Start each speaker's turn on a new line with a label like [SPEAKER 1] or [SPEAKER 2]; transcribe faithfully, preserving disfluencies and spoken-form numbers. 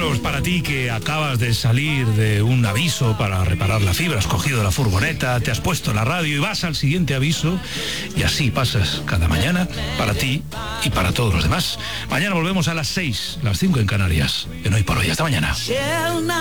[SPEAKER 1] Pues para ti que acabas de salir de un aviso para reparar la fibra, has cogido la furgoneta, te has puesto la radio y vas al siguiente aviso y así pasas cada mañana para ti y para todos los demás. Mañana volvemos a las seis, las cinco en Canarias. En Hoy por Hoy. Hasta mañana.